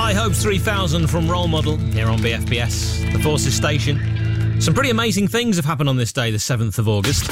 High Hopes 3000 from Role Model here on BFBS, the Forces station. Some pretty amazing things have happened on this day, the 7th of August.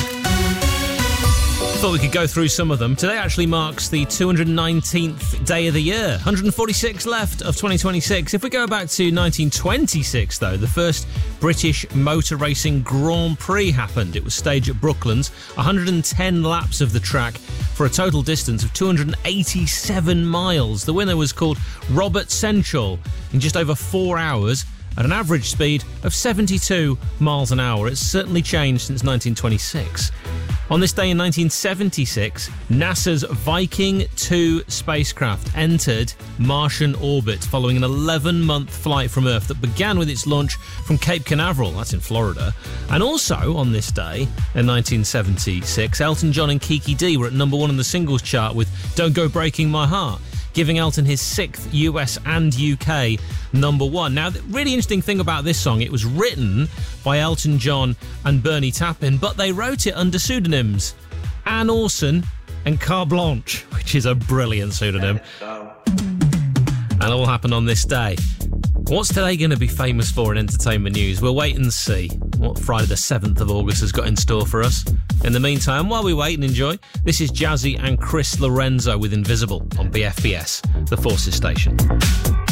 Thought we could go through some of them. Today actually marks the 219th day of the year. 146 left of 2026. If we go back to 1926, though, the first British motor racing Grand Prix happened. It was staged at Brooklands, 110 laps of the track for a total distance of 287 miles. The winner was called Robert Senchal in just over 4 hours at an average speed of 72 miles an hour. It's certainly changed since 1926. On this day in 1976, NASA's Viking 2 spacecraft entered Martian orbit following an 11-month flight from Earth that began with its launch from Cape Canaveral, that's in Florida. And also on this day in 1976, Elton John and Kiki Dee were at number 1 on the singles chart with Don't Go Breaking My Heart, giving Elton his 6th US and UK number 1. Now, the really interesting thing about this song, it was written by Elton John and Bernie Taupin, but they wrote it under pseudonyms Anne Orson and Carte Blanche, which is a brilliant pseudonym. And all happened on this day. What's today going to be famous for in entertainment news? We'll wait and see what Friday the 7th of August has got in store for us. In the meantime, while we wait and enjoy, this is Jazzy and Chris Lorenzo with Invisible on BFBS, the Forces station.